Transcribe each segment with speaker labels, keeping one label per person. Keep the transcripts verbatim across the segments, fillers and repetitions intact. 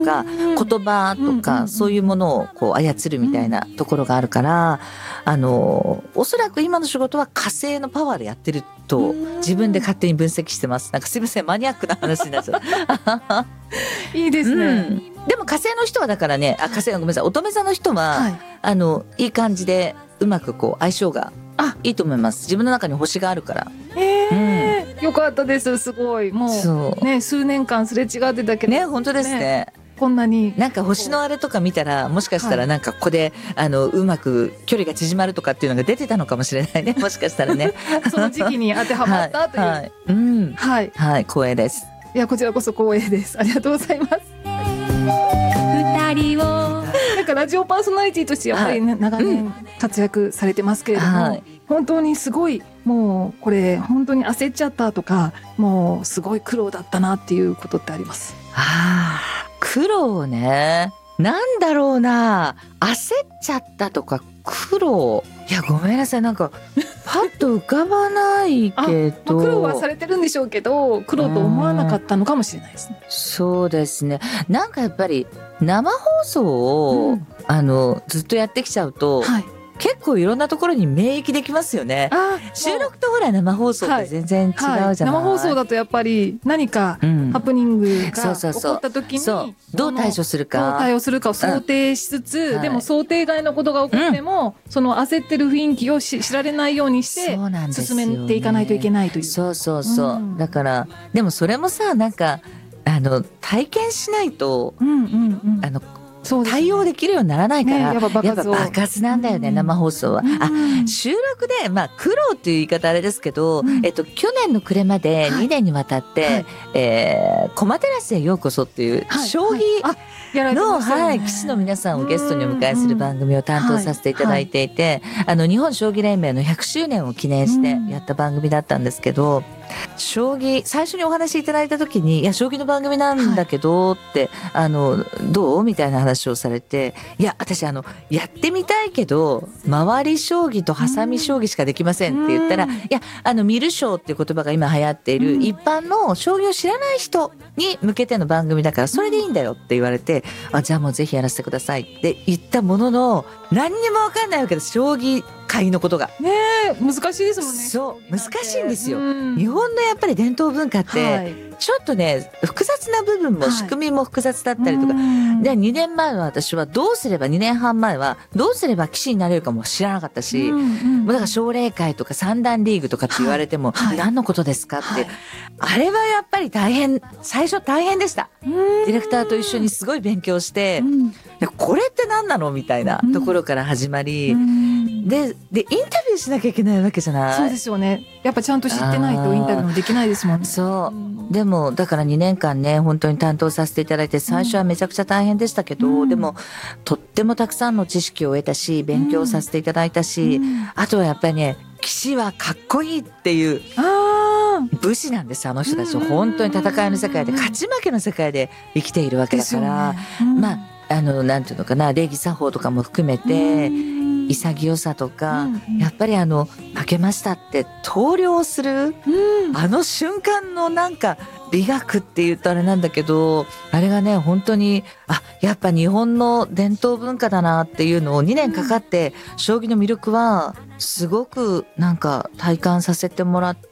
Speaker 1: か言葉とかそういうものをこう操るみたいなところがあるから、あのおそらく今の仕事は火星のパワーでやってると自分で勝手に分析してます。なんかすいません、マニアックな話になっちゃう
Speaker 2: いいですね、
Speaker 1: うん、でも火星の人はだからね、あ火星のごめんなさい、乙女座の人は、はい、あのいい感じでうまくこう相性がいいと思います。自分の中に星があるから。
Speaker 2: へー、うん、よかったです。すごいもうね、数年間すれ違ってたけど
Speaker 1: ね、本当ですね、ね、
Speaker 2: こんなに
Speaker 1: なんか星のあれとか見たら、もしかしたらなんかここで、はい、あのうまく距離が縮まるとかっていうのが出てたのかもしれないね、もしかしたらね
Speaker 2: その時期に当てはまったという、はいはい、うん、
Speaker 1: はい、はい、光栄です。
Speaker 2: いや、こちらこそ光栄です。ありがとうございます。二人をなんかラジオパーソナリティとしてやっぱり、ね、はい、長年活躍されてますけれども、はい、本当にすごい、もうこれ本当に焦っちゃったとか、もうすごい苦労だったなっていうことってあります？
Speaker 1: あー、苦労ね、なんだろうな、焦っちゃったとか苦労、いやごめんなさい、なんかパッと浮かばないけど
Speaker 2: 苦労はされてるんでしょうけど、苦労と思わなかったのかもしれないですね。
Speaker 1: そうですね、なんかやっぱり生放送を、うん、あのずっとやってきちゃうと、はい、結構いろんなところに免疫できますよね。収録とほら生放送って全然違うじゃない、はいはい、
Speaker 2: 生放送だとやっぱり何かハプニングが起こった時に
Speaker 1: どう対処するか
Speaker 2: どう対応するかを想定しつつ、うん、でも想定外のことが起こっても、うん、その焦ってる雰囲気をし知られないようにして進めていかないといけないという。
Speaker 1: そうそうそう、うん、だからでもそれもさ、なんかあの体験しないと、うんうんうん、あのそうですね、対応できるようにならないから、ね、やっぱ爆発やっぱ爆発なんだよね、うん、生放送は、うん、あ収録で、まあ、苦労っていう言い方あれですけど、うん、えっと、去年の暮れまでにねんにわたって、はい、えー、駒テラスへようこそっていう、はい、将棋の、はいはい、棋士の皆さんをゲストにお迎えする番組を担当させていただいていて、はいはい、あの日本将棋連盟のひゃくしゅうねんを記念してやった番組だったんですけど、将棋最初にお話しいただいた時に、いや将棋の番組なんだけどって、はい、あのどうみたいな話をされて、いや私あのやってみたいけど回り将棋とハサミ将棋しかできませんって言ったら、いやあの観る将っていう言葉が今流行っている一般の将棋を知らない人に向けての番組だからそれでいいんだよって言われて、あじゃあもうぜひやらせてくださいって言ったものの、何にも分かんないわけです、将棋会のことが
Speaker 2: ね。難しいですもんね。
Speaker 1: そう難しいんですよ、うん、日本のやっぱり伝統文化って、はい、ちょっとね複雑な部分も仕組みも複雑だったりとか、はい、でにねんまえは私はどうすればにねんはんまえはどうすれば棋士になれるかも知らなかったし、うんうん、もうだから奨励会とか三段リーグとかって言われても、はい、何のことですかって、はい、あれはやっぱり大変、最初大変でした。ディレクターと一緒にすごい勉強して、うん、これって何なのみたいなところから始まり、うん、で, でインタビューしなきゃいけないわけじゃない。
Speaker 2: そうですよね、やっぱちゃんと知ってないとインタビューもできないですもんね。
Speaker 1: そう、でもだからにねんかんね本当に担当させていただいて、最初はめちゃくちゃ大変でしたけど、うん、でもとってもたくさんの知識を得たし勉強させていただいたし、うん、あとはやっぱりね棋士はかっこいいっていう武士なんです、あの人たち。本当に戦いの世界で勝ち負けの世界で生きているわけだから、ね、うん、まああのなんていうのかな、礼儀作法とかも含めて、うん潔さとか、うんうん、やっぱりあの負けましたって投了する、うん、あの瞬間のなんか美学って言うとあれなんだけど、あれがね本当にあやっぱ日本の伝統文化だなっていうのをにねんかかって、うん、将棋の魅力はすごくなんか体感させてもらって、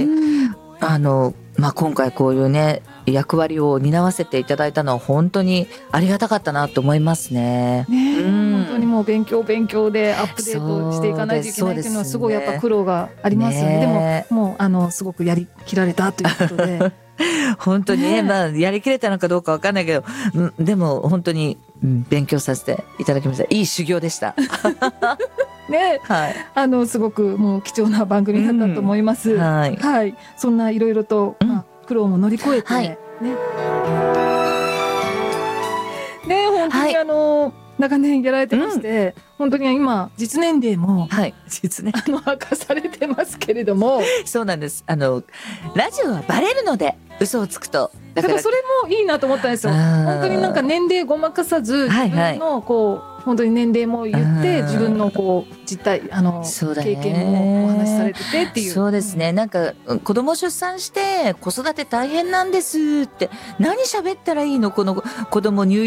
Speaker 1: うん、あの、まあ、今回こういうね役割を担わせていただいたのは本当にありがたかったなと思いますね。
Speaker 2: ね、うん、本当にもう勉強勉強でアップデートしていかないといけないっていうのはすごいやっぱ苦労がありますよね。ね、でももうあのすごくやりきられたということで
Speaker 1: 本当にね、まあ、やりきれたのかどうかわかんないけど、でも本当に勉強させていただきました。いい修行でした
Speaker 2: ね、はい、あのすごくもう貴重な番組だったと思います、うん、はい、はい、そんないろいろと、まあ、苦労も乗り越えて、はい、ねね、本当にあの、はい、長年やられてまして、うん、本当に今実年齢も、
Speaker 1: はい、実年
Speaker 2: あの明かされてますけれども
Speaker 1: そうなんです。あのラジオはバレるので嘘をつくと、
Speaker 2: だからそれもいいなと思ったんですよ。本当になんか年齢ごまかさず、自分のこう本当に年齢も言って自分のこう実態あの、経験もお話しされててっていう。
Speaker 1: そうですね、なんか子供出産して子育て大変なんですって何喋ったらいいのこの子供入